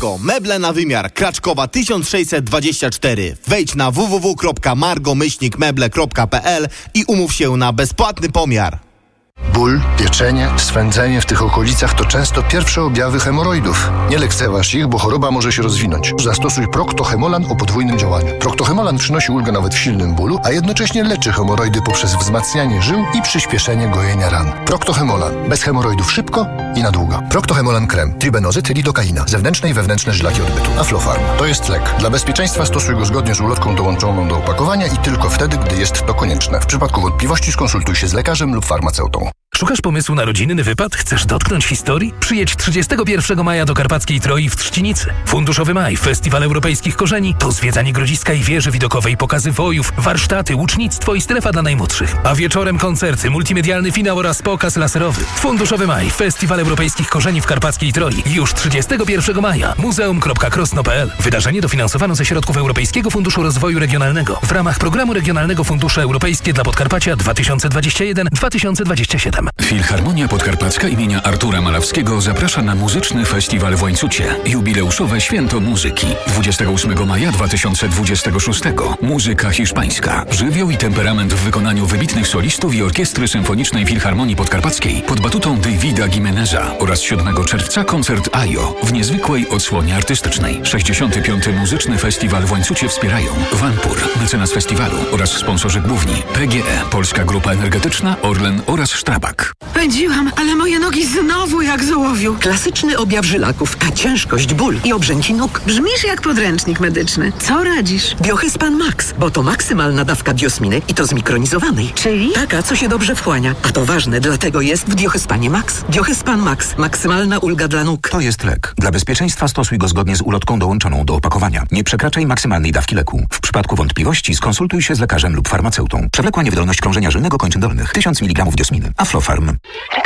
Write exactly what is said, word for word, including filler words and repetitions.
Margo, meble na wymiar, Kraczkowa tysiąc sześćset dwadzieścia cztery. Wejdź na w w w kropka margo myślnik meble kropka p l i umów się na bezpłatny pomiar. Ból, pieczenie, swędzenie w tych okolicach to często pierwsze objawy hemoroidów. Nie lekceważ ich, bo choroba może się rozwinąć. Zastosuj Procto-Hemolan o podwójnym działaniu. Procto-Hemolan przynosi ulgę nawet w silnym bólu, a jednocześnie leczy hemoroidy poprzez wzmacnianie żył i przyspieszenie gojenia ran. Procto-Hemolan. Bez hemoroidów szybko i na długo. Procto-Hemolan krem. Tribenozyt, lidokaina. Zewnętrzne i wewnętrzne żylaki odbytu. Aflofarm. To jest lek. Dla bezpieczeństwa stosuj go zgodnie z ulotką dołączoną do opakowania i tylko wtedy, gdy jest to konieczne. W przypadku wątpliwości skonsultuj się z lekarzem lub farmaceutą. Szukasz pomysłu na rodzinny wypad? Chcesz dotknąć historii? Przyjedź trzydziestego pierwszego maja do Karpackiej Troi w Trzcinicy. Funduszowy Maj, Festiwal Europejskich Korzeni, to zwiedzanie grodziska i wieży widokowej, pokazy wojów, warsztaty, łucznictwo i strefa dla najmłodszych. A wieczorem koncerty, multimedialny finał oraz pokaz laserowy. Funduszowy Maj, Festiwal Europejskich Korzeni w Karpackiej Troi. Już trzydziestego pierwszego maja. muzeum kropka krosno kropka p l. Wydarzenie dofinansowano ze środków Europejskiego Funduszu Rozwoju Regionalnego w ramach Programu Regionalnego Fundusze Europejskie dla Podkarpacia dwa tysiące dwadzieścia jeden do dwa tysiące dwudziestego siódmego. Filharmonia Podkarpacka imienia Artura Malawskiego zaprasza na muzyczny festiwal w Łańcucie. Jubileuszowe Święto Muzyki. dwudziestego ósmego maja dwa tysiące dwudziestego szóstego. Muzyka hiszpańska. Żywioł i temperament w wykonaniu wybitnych solistów i Orkiestry Symfonicznej Filharmonii Podkarpackiej pod batutą Davida Gimeneza oraz siódmego czerwca koncert Ajo w niezwykłej odsłonie artystycznej. sześćdziesiąty piąty Muzyczny Festiwal w Łańcucie wspierają Wanpur, mecenas festiwalu oraz sponsorzy główni P G E, Polska Grupa Energetyczna, Orlen oraz Strabag. Pędziłam, ale moje nogi znowu jak z ołowiu. Klasyczny objaw żylaków, a ciężkość, ból i obrzęki nóg. Brzmisz jak podręcznik medyczny. Co radzisz? Biohyspan Max, bo to maksymalna dawka diosminy i to zmikronizowanej. Czyli? Taka, co się dobrze wchłania. A to ważne, dlatego jest w Biohyspanie Max. Biohyspan Max. Maksymalna ulga dla nóg. To jest lek. Dla bezpieczeństwa stosuj go zgodnie z ulotką dołączoną do opakowania. Nie przekraczaj maksymalnej dawki leku. W przypadku wątpliwości skonsultuj się z lekarzem lub farmaceutą. Przewlekła niewydolność krążenia żylnego kończyn dolnych. tysiąc miligramów diosminy. Aflofarm.